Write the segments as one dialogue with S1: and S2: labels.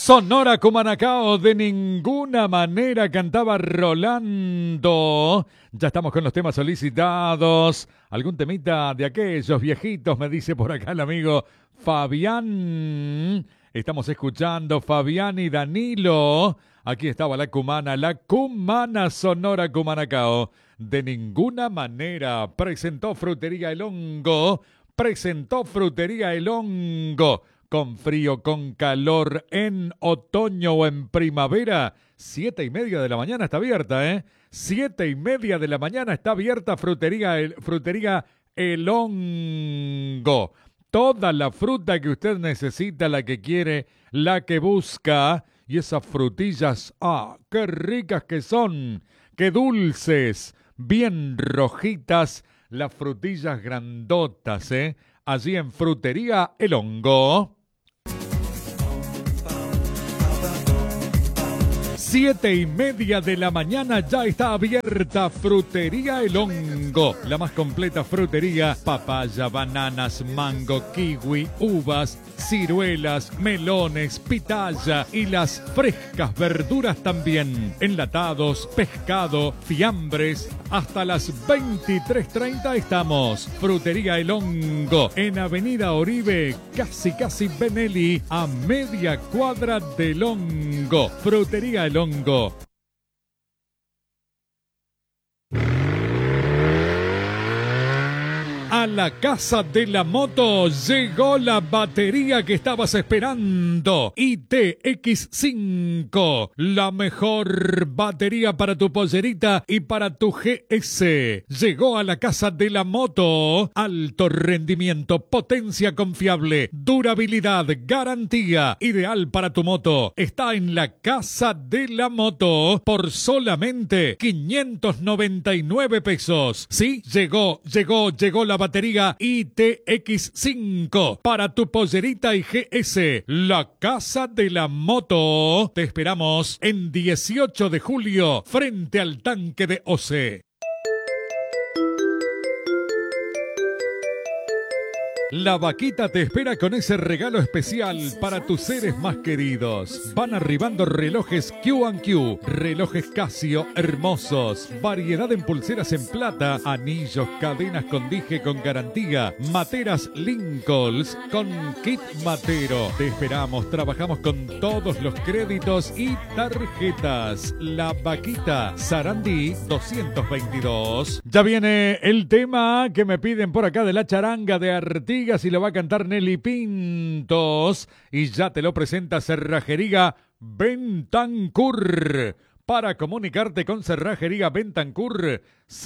S1: Sonora Cumanacao, de ninguna manera, cantaba Rolando. Ya estamos con los temas solicitados. ¿Algún temita de aquellos viejitos? Me dice por acá el amigo Fabián. Estamos escuchando Fabián y Danilo. Aquí estaba la cumana Sonora Cumanacao. De ninguna manera. Presentó Frutería El Hongo. Con frío, con calor, en otoño o en primavera. 7:30 de la mañana está abierta, ¿eh? 7:30 de la mañana está abierta Frutería El Hongo. Toda la fruta que usted necesita, la que quiere, la que busca. Y esas frutillas, qué ricas que son, qué dulces, bien rojitas, las frutillas grandotas, ¿eh? Allí en Frutería El Hongo. 7:30 de la mañana ya está abierta Frutería El Hongo. La más completa frutería: papaya, bananas, mango, kiwi, uvas, ciruelas, melones, pitaya y las frescas verduras también. Enlatados, pescado, fiambres. Hasta las 23:30 estamos. Frutería El Hongo, en Avenida Oribe, casi Benelli, a media cuadra del Hongo. Frutería El Hongo. A la casa de la moto llegó la batería que estabas esperando. ITX5, la mejor batería para tu pollerita y para tu GS. Llegó a la casa de la moto. Alto rendimiento, potencia confiable, durabilidad, garantía, ideal para tu moto. Está en la casa de la moto por solamente 599 pesos. Sí, llegó la batería ITX5 para tu pollerita y GS. La casa de la moto. Te esperamos en 18 de julio frente al tanque de OCE. La Vaquita te espera con ese regalo especial para tus seres más queridos. Van arribando relojes Q&Q, relojes Casio hermosos, variedad en pulseras en plata, anillos, cadenas con dije con garantía, materas Lincolns con kit matero. Te esperamos, trabajamos con todos los créditos y tarjetas. La Vaquita, Sarandí 222. Ya viene el tema que me piden por acá de la charanga de Artigas y lo va a cantar Nelly Pintos. Y ya te lo presenta Cerrajería Bentancur. Para comunicarte con Cerrajería Bentancur,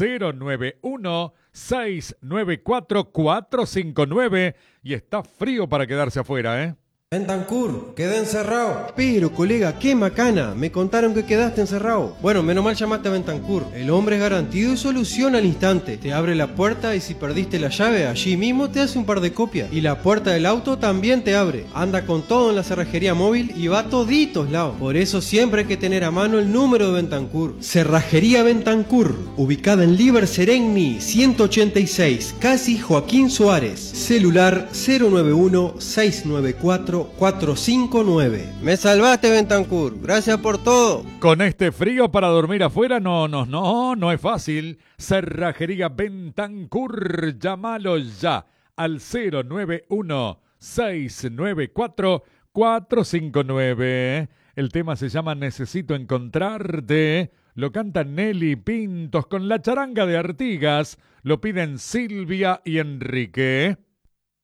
S1: 091-694-459. Y está frío para quedarse afuera, ¿eh?
S2: Bentancur, quedé encerrado.
S3: Pero, colega, qué macana. Me contaron que quedaste encerrado.
S2: Bueno, menos mal llamaste a Bentancur. El hombre es garantido y soluciona al instante. Te abre la puerta y si perdiste la llave, allí mismo te hace un par de copias. Y la puerta del auto también te abre. Anda con todo en la cerrajería móvil y va a toditos lados. Por eso siempre hay que tener a mano el número de Bentancur. Cerrajería Bentancur, ubicada en Liber Seregni 186, casi Joaquín Suárez. Celular 091-694-459. Me salvaste, Bentancur. Gracias por todo.
S1: Con este frío para dormir afuera no es fácil. Cerrajería Bentancur, llámalo ya al 091-694-459. El tema se llama Necesito encontrarte. Lo canta Nelly Pintos con la charanga de Artigas. Lo piden Silvia y Enrique.